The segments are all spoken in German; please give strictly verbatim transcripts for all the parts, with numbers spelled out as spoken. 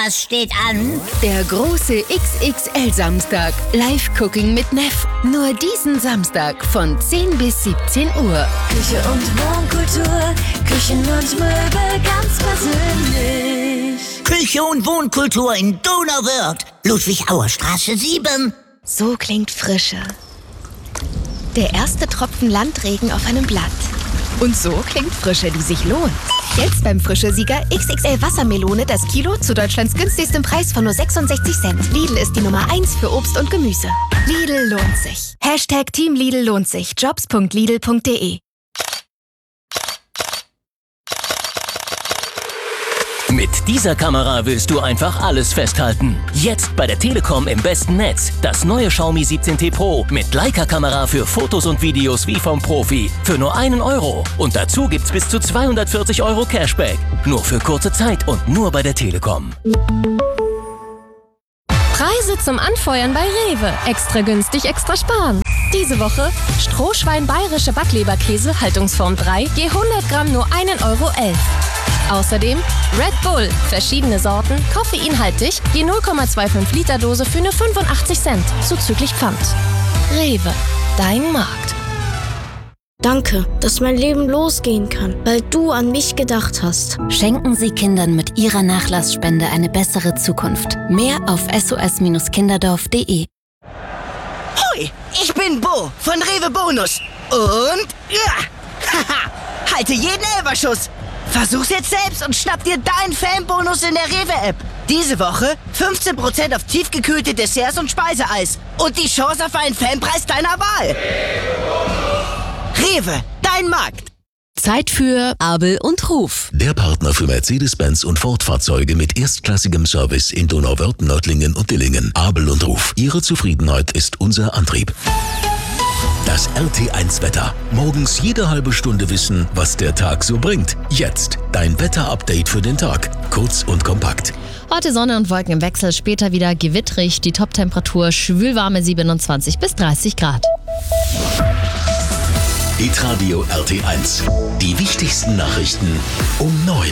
was steht an? Der große X X L-Samstag. Live-Cooking mit Neff. Nur diesen Samstag von zehn bis siebzehn Uhr. Küche und Wohnkultur, Küchen und Möbel ganz persönlich. Küche und Wohnkultur in Donauwörth. Ludwig-Auer-Straße sieben. So klingt Frische. Der erste Tropfen Landregen auf einem Blatt. Und so klingt Frische, die sich lohnt. Jetzt beim Frische-Sieger X X L Wassermelone das Kilo zu Deutschlands günstigstem Preis von nur sechsundsechzig Cent. Lidl ist die Nummer eins für Obst und Gemüse. Lidl lohnt sich. Hashtag Team Lidl lohnt sich. Jobs punkt lidl punkt de. Mit dieser Kamera willst du einfach alles festhalten. Jetzt bei der Telekom im besten Netz. Das neue Xiaomi siebzehn T Pro mit Leica-Kamera für Fotos und Videos wie vom Profi. Für nur einen Euro. Und dazu gibt's bis zu zweihundertvierzig Euro Cashback. Nur für kurze Zeit und nur bei der Telekom. Preise zum Anfeuern bei Rewe. Extra günstig, extra sparen. Diese Woche Strohschwein bayerische Backleberkäse, Haltungsform drei, je hundert Gramm nur einen Euro elf. Außerdem Red Bull, verschiedene Sorten, koffeinhaltig, je null Komma fünfundzwanzig Liter Dose für nur fünfundachtzig Cent, zuzüglich Pfand. Rewe, dein Markt. Danke, dass mein Leben losgehen kann, weil du an mich gedacht hast. Schenken Sie Kindern mit Ihrer Nachlassspende eine bessere Zukunft. Mehr auf s o s kinderdorf punkt de. Hoi, ich bin Bo von Rewe Bonus. Und ja, haha, halte jeden Elferschuss. Versuch's jetzt selbst und schnapp dir deinen Fanbonus in der Rewe-App. Diese Woche fünfzehn Prozent auf tiefgekühlte Desserts und Speiseeis. Und die Chance auf einen Fanpreis deiner Wahl. Rewe, dein Markt. Zeit für Abel und Ruf. Der Partner für Mercedes-Benz und Ford-Fahrzeuge mit erstklassigem Service in Donauwörth, Nördlingen und Dillingen. Abel und Ruf. Ihre Zufriedenheit ist unser Antrieb. Das R T eins Wetter. Morgens jede halbe Stunde wissen, was der Tag so bringt. Jetzt dein Wetter-Update für den Tag. Kurz und kompakt. Heute Sonne und Wolken im Wechsel, später wieder gewittrig. Die Toptemperatur schwülwarme siebenundzwanzig bis dreißig Grad. Hitradio R T eins. Die wichtigsten Nachrichten um neun.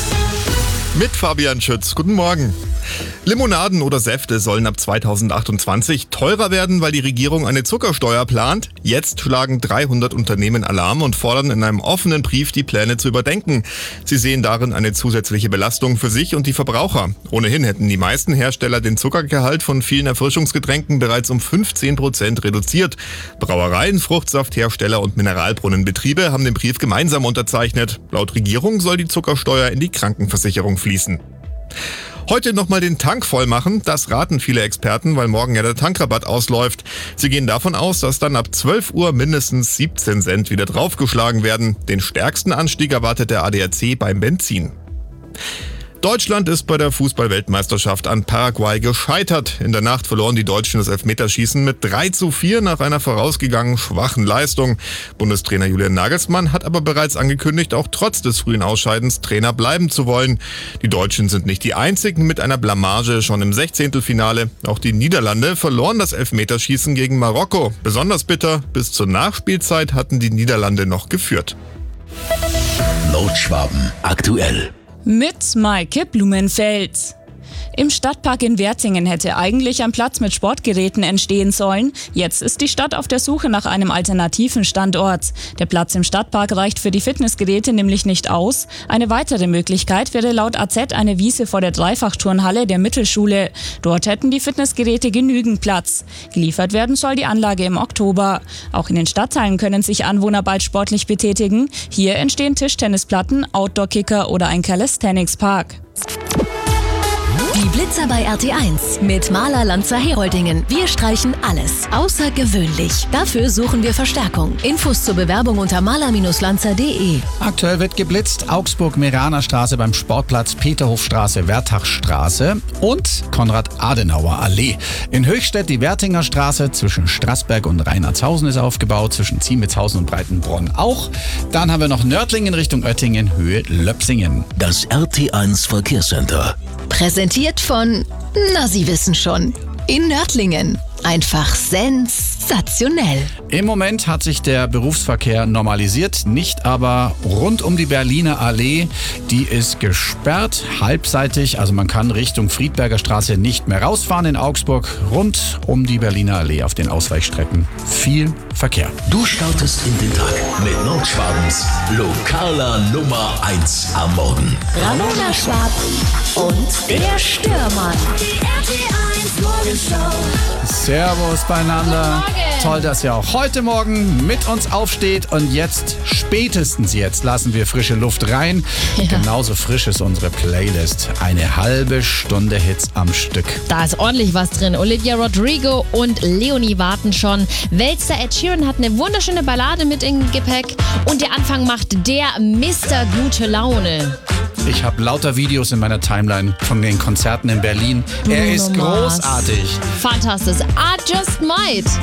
Mit Fabian Schütz. Guten Morgen. Limonaden oder Säfte sollen ab zweitausendachtundzwanzig teurer werden, weil die Regierung eine Zuckersteuer plant. Jetzt schlagen dreihundert Unternehmen Alarm und fordern in einem offenen Brief, die Pläne zu überdenken. Sie sehen darin eine zusätzliche Belastung für sich und die Verbraucher. Ohnehin hätten die meisten Hersteller den Zuckergehalt von vielen Erfrischungsgetränken bereits um fünfzehn Prozent reduziert. Brauereien, Fruchtsafthersteller und Mineralbrunnenbetriebe haben den Brief gemeinsam unterzeichnet. Laut Regierung soll die Zuckersteuer in die Krankenversicherung fließen. Heute nochmal den Tank voll machen, das raten viele Experten, weil morgen ja der Tankrabatt ausläuft. Sie gehen davon aus, dass dann ab zwölf Uhr mindestens siebzehn Cent wieder draufgeschlagen werden. Den stärksten Anstieg erwartet der A D A C beim Benzin. Deutschland ist bei der Fußball-Weltmeisterschaft an Paraguay gescheitert. In der Nacht verloren die Deutschen das Elfmeterschießen mit drei zu vier nach einer vorausgegangen schwachen Leistung. Bundestrainer Julian Nagelsmann hat aber bereits angekündigt, auch trotz des frühen Ausscheidens Trainer bleiben zu wollen. Die Deutschen sind nicht die einzigen mit einer Blamage schon im Sechzehntelfinale. Auch die Niederlande verloren das Elfmeterschießen gegen Marokko. Besonders bitter, bis zur Nachspielzeit hatten die Niederlande noch geführt. Nordschwaben aktuell. Mit Maike Blumenfeld. Im Stadtpark in Wertingen hätte eigentlich ein Platz mit Sportgeräten entstehen sollen. Jetzt ist die Stadt auf der Suche nach einem alternativen Standort. Der Platz im Stadtpark reicht für die Fitnessgeräte nämlich nicht aus. Eine weitere Möglichkeit wäre laut A Z eine Wiese vor der Dreifachturnhalle der Mittelschule. Dort hätten die Fitnessgeräte genügend Platz. Geliefert werden soll die Anlage im Oktober. Auch in den Stadtteilen können sich Anwohner bald sportlich betätigen. Hier entstehen Tischtennisplatten, Outdoor-Kicker oder ein Calisthenics-Park. Die Blitzer bei R T eins mit Maler Lanzer Heroldingen. Wir streichen alles. Außergewöhnlich. Dafür suchen wir Verstärkung. Infos zur Bewerbung unter maler Lanzer punkt de. Aktuell wird geblitzt Augsburg-Meraner-Straße beim Sportplatz, Peterhofstraße, Wertachstraße und Konrad-Adenauer-Allee. In Höchstädt die Wertinger Straße zwischen Straßberg und Reinhardshausen ist aufgebaut, zwischen Ziemitzhausen und Breitenbronn auch. Dann haben wir noch Nördlingen Richtung Oettingen, Höhe Löpsingen. Das R T eins Verkehrscenter. Präsentiert von, na Sie wissen schon, in Nördlingen. Einfach sensationell. sensationell. Im Moment hat sich der Berufsverkehr normalisiert, nicht aber rund um die Berliner Allee. Die ist gesperrt, halbseitig, also man kann Richtung Friedberger Straße nicht mehr rausfahren in Augsburg. Rund um die Berliner Allee auf den Ausweichstrecken viel Verkehr. Du startest in den Tag mit Nordschwabens lokaler Nummer eins am Morgen. Ramona Schwab und der Stürmer. Die R T eins Morgenshow. Servus beieinander. Toll, dass ihr auch heute Morgen mit uns aufsteht. Und jetzt, spätestens jetzt, lassen wir frische Luft rein. Ja. Genauso frisch ist unsere Playlist. Eine halbe Stunde Hits am Stück. Da ist ordentlich was drin. Olivia Rodrigo und Leonie warten schon. Weltstar Ed Sheeran hat eine wunderschöne Ballade mit im Gepäck. Und der Anfang macht der Mister Gute Laune. Ich habe lauter Videos in meiner Timeline von den Konzerten in Berlin. Er ist Bruno Mars. großartig. Fantastisch. I just might.